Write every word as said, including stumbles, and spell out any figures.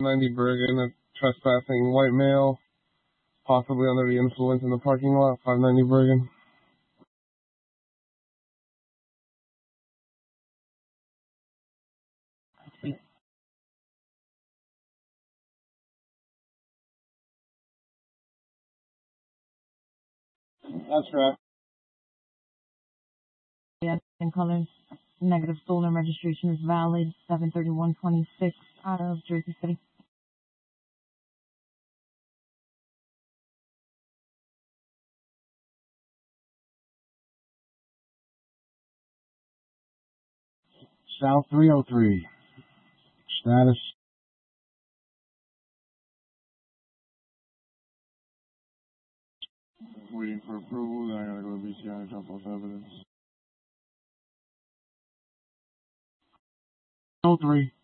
ninety Bergen, a trespassing white male, possibly under the influence in the parking lot, five ninety Bergen. That's correct. Yes, in colors. Negative stolen registration is valid. seven thirty-one twenty-six out of Jersey City. South three oh three. Status. Waiting for approval, then I gotta go to B C I and drop off evidence. oh three.